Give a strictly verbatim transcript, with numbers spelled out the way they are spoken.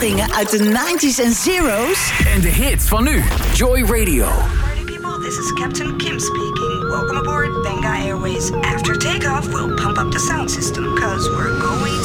herinneringen uit de nineties en zeros. En de hits van nu. Joy Radio. Party people, this is Captain Kim speaking. Welcome aboard Benga Airways. After takeoff, we'll pump up the sound system, cause we're going